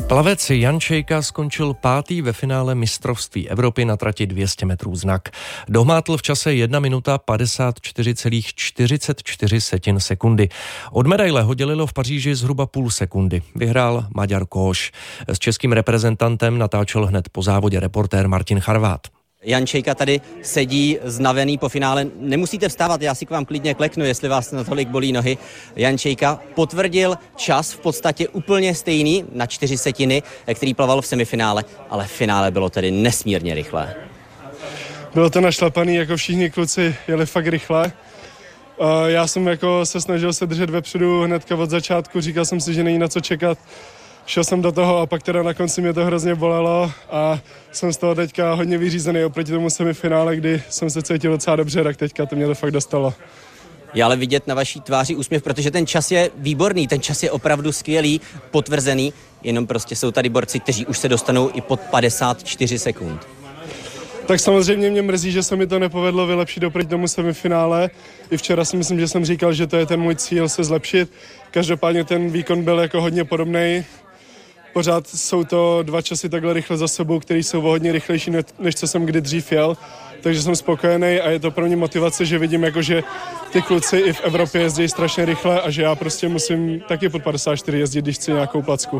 Plavec Jan Čejka skončil 5. ve finále mistrovství Evropy na trati 200 metrů znak. Dohmátl v čase 1 minuta 54,44 sekundy. Od medaile ho dělilo v Paříži zhruba půl sekundy. Vyhrál Maďar Kóš. S českým reprezentantem natáčel hned po závodě reportér Martin Charvát. Jan Čejka tady sedí znavený po finále. Nemusíte vstávat, já si k vám klidně kleknu, jestli vás natolik bolí nohy. Jan Čejka potvrdil čas v podstatě úplně stejný na 4 setiny, který plaval v semifinále, ale v finále bylo tedy nesmírně rychlé. Bylo to našlapaný, jako všichni kluci jeli fakt rychle. Já jsem se snažil se držet vepředu hnedka od začátku, říkal jsem si, že není na co čekat. Šel jsem do toho a pak teda na konci mě to hrozně bolelo a jsem z toho teďka hodně vyřízený oproti tomu semifinále, kdy jsem se cítil docela dobře, tak teďka to mě to fakt dostalo. Je ale vidět na vaší tváři úsměv, protože ten čas je výborný, ten čas je opravdu skvělý, potvrzený, jenom prostě jsou tady borci, kteří už se dostanou i pod 54 sekund. Tak samozřejmě mě mrzí, že se mi to nepovedlo vylepšit oproti tomu semifinále. I včera si myslím, že jsem říkal, že to je ten můj cíl se zlepšit. Každopádně ten výkon byl jako hodně podobnej. Pořád jsou to 2 časy takhle rychle za sebou, které jsou hodně rychlejší, než co jsem kdy dřív jel. Takže jsem spokojený a je to pro mě motivace, že vidím, že ty kluci i v Evropě jezdí strašně rychle a že já prostě musím taky pod 54 jezdit, když chci nějakou placku.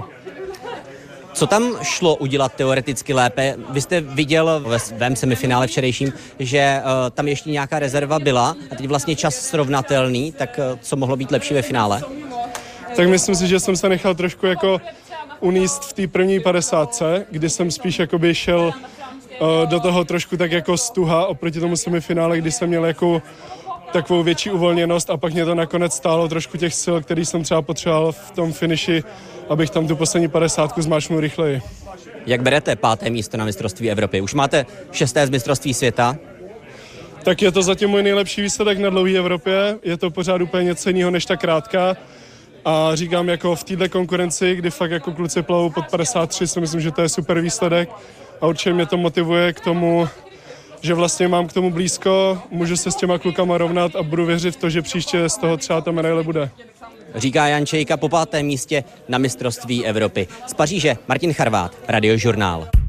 Co tam šlo udělat teoreticky lépe? Vy jste viděl ve svém semifinále včerejším, že tam ještě nějaká rezerva byla a teď vlastně čas srovnatelný, tak co mohlo být lepší ve finále? Tak myslím si, že jsem se nechal trošku uníst v té první 50, kdy jsem spíš šel do toho trošku tak stuha oproti tomu semifinále, kdy jsem měl takovou větší uvolněnost a pak mě to nakonec stálo trošku těch sil, který jsem třeba potřeboval v tom finiši, abych tam tu poslední 50 zmáčknul rychleji. Jak berete 5. místo na mistrovství Evropy? Už máte 6. z mistrovství světa? Tak je to zatím můj nejlepší výsledek na dlouhé Evropě. Je to pořád úplně něco jiného než ta krátká. A říkám, v této konkurenci, kdy fakt kluci plavou pod 53, si myslím, že to je super výsledek. A určitě mě to motivuje k tomu, že vlastně mám k tomu blízko, můžu se s těma klukama rovnat a budu věřit v to, že příště z toho třeba ta medaile bude. Říká Jan Čejka po 5. místě na mistrovství Evropy. Z Paříže Martin Charvát, Radiožurnál.